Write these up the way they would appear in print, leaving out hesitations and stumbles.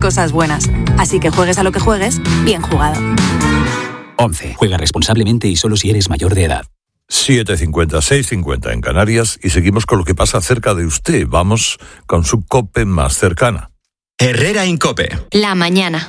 cosas buenas. Así que juegues a lo que juegues, bien jugado. 11. Juega responsablemente y solo si eres mayor de edad. 7:50, 6:50 en Canarias y seguimos con lo que pasa cerca de usted. Vamos con su COPE más cercana. Herrera Incope. La mañana.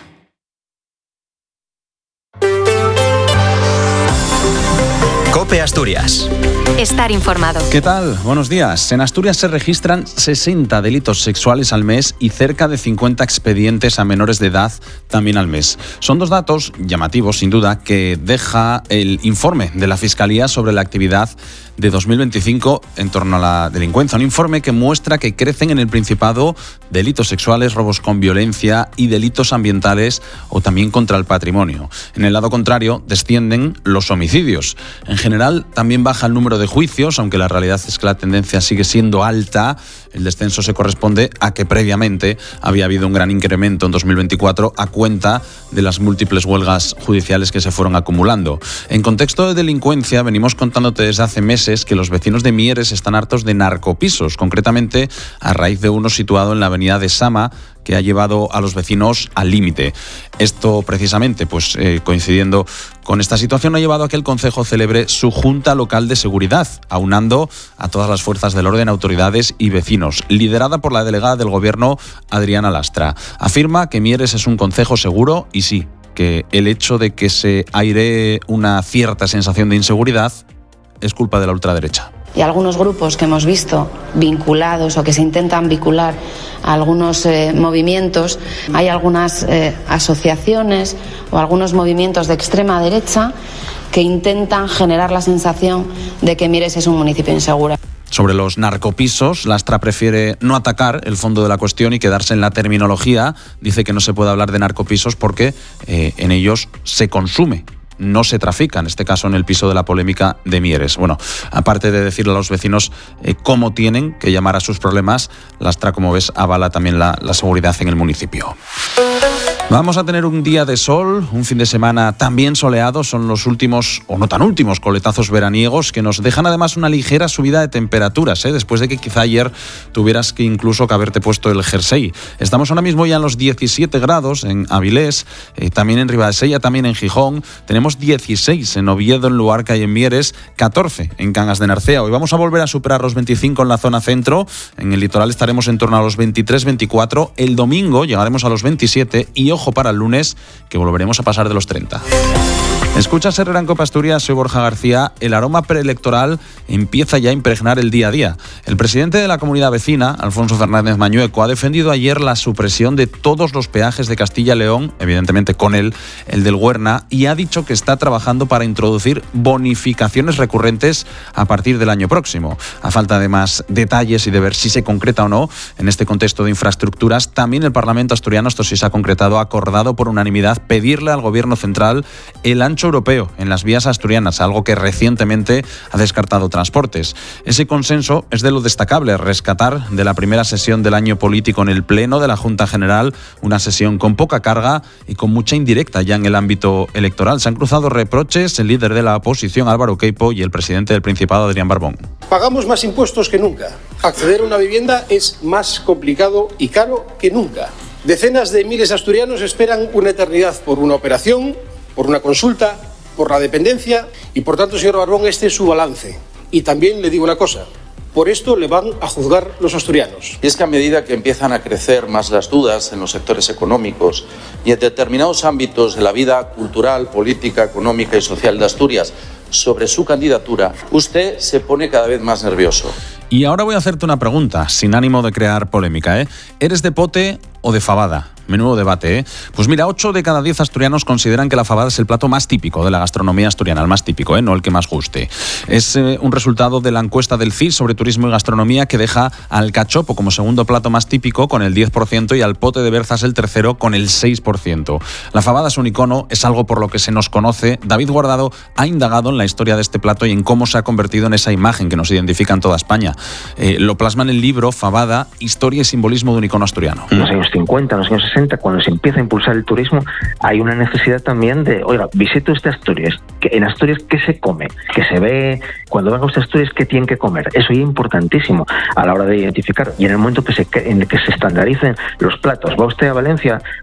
COPE Asturias. Estar informado. ¿Qué tal? Buenos días. En Asturias se registran 60 delitos sexuales al mes y cerca de 50 expedientes a menores de edad también al mes. Son dos datos llamativos, sin duda, que deja el informe de la Fiscalía sobre la actividad de 2025 en torno a la delincuencia. Un informe que muestra que crecen en el Principado delitos sexuales, robos con violencia y delitos ambientales o también contra el patrimonio. En el lado contrario, descienden los homicidios. En general, también baja el número de juicios, aunque la realidad es que la tendencia sigue siendo alta. El descenso se corresponde a que previamente había habido un gran incremento en 2024 a cuenta de las múltiples huelgas judiciales que se fueron acumulando. En contexto de delincuencia, venimos contándote desde hace meses que los vecinos de Mieres están hartos de narcopisos, concretamente a raíz de uno situado en la avenida de Sama, que ha llevado a los vecinos al límite. Esto precisamente, coincidiendo con esta situación, ha llevado a que el concejo celebre su Junta Local de Seguridad, aunando a todas las fuerzas del orden, autoridades y vecinos, liderada por la delegada del Gobierno, Adriana Lastra. Afirma que Mieres es un concejo seguro y sí, que el hecho de que se airee una cierta sensación de inseguridad es culpa de la ultraderecha. Y algunos grupos que hemos visto vinculados o que se intentan vincular a algunos movimientos, hay algunas asociaciones o algunos movimientos de extrema derecha que intentan generar la sensación de que Mieres es un municipio inseguro. Sobre los narcopisos, Lastra prefiere no atacar el fondo de la cuestión y quedarse en la terminología. Dice que no se puede hablar de narcopisos porque en ellos se consume, no se trafica, en este caso en el piso de la polémica de Mieres. Bueno, aparte de decirle a los vecinos cómo tienen que llamar a sus problemas, Lastra, como ves, avala también la seguridad en el municipio. Vamos a tener un día de sol, un fin de semana también soleado. Son los últimos, o no tan últimos, coletazos veraniegos que nos dejan además una ligera subida de temperaturas, después de que quizá ayer tuvieras que incluso que haberte puesto el jersey. Estamos ahora mismo ya en los 17 grados en Avilés, también en Ribadesella, también en Gijón. Tenemos 16 en Oviedo, en Luarca y en Mieres, 14 en Cangas de Narcea. Hoy vamos a volver a superar los 25 en la zona centro. En el litoral estaremos en torno a los 23, 24. El domingo llegaremos a los 27 y ojo para el lunes, que volveremos a pasar de los 30. Escuchas Herrera en COPE Asturias, soy Borja García. El aroma preelectoral empieza ya a impregnar el día a día. El presidente de la comunidad vecina, Alfonso Fernández Mañueco, ha defendido ayer la supresión de todos los peajes de Castilla y León, evidentemente con él, el del Huerna, y ha dicho que está trabajando para introducir bonificaciones recurrentes a partir del año próximo. A falta de más detalles y de ver si se concreta o no, en este contexto de infraestructuras, también el Parlamento asturiano, esto sí se ha concretado, ha acordado por unanimidad pedirle al Gobierno central el ancho europeo en las vías asturianas, algo que recientemente ha descartado Transportes. Ese consenso es de lo destacable, rescatar de la primera sesión del año político en el Pleno de la Junta General, una sesión con poca carga y con mucha indirecta ya en el ámbito electoral. Se han cruzado reproches el líder de la oposición, Álvaro Queipo, y el presidente del Principado, Adrián Barbón. Pagamos más impuestos que nunca. Acceder a una vivienda es más complicado y caro que nunca. Decenas de miles de asturianos esperan una eternidad por una operación, por una consulta, por la dependencia y, por tanto, señor Barbón, este es su balance. Y también le digo una cosa, por esto le van a juzgar los asturianos. Y es que a medida que empiezan a crecer más las dudas en los sectores económicos y en determinados ámbitos de la vida cultural, política, económica y social de Asturias sobre su candidatura, usted se pone cada vez más nervioso. Y ahora voy a hacerte una pregunta, sin ánimo de crear polémica, ¿Eres de pote o de fabada? Menudo debate, Pues mira, 8 de cada 10 asturianos consideran que la fabada es el plato más típico de la gastronomía asturiana, el más típico, no el que más guste. Es un resultado de la encuesta del CIS sobre turismo y gastronomía que deja al cachopo como segundo plato más típico con el 10% y al pote de berzas el tercero con el 6%. La fabada es un icono, es algo por lo que se nos conoce. David Guardado ha indagado en la historia de este plato y en cómo se ha convertido en esa imagen que nos identifica en toda España. Lo plasma en el libro Fabada, historia y simbolismo de un icono asturiano. En los años 50, en los años 60, cuando se empieza a impulsar el turismo, hay una necesidad también de, oiga, visite usted Asturias, que en Asturias ¿qué se come? Que se ve, cuando venga usted a Asturias, ¿qué tiene que comer? Eso es importantísimo a la hora de identificar. Y en el momento en que se estandaricen los platos, va usted a Valencia,